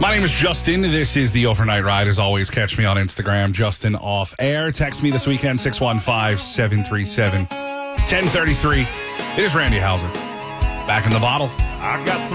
My name is Justin. This is the Overnight Ride. As always, catch me on Instagram, Justin Off Air. Text me this weekend, 615-737-1033. It is Randy Hauser. Back in the bottle. I got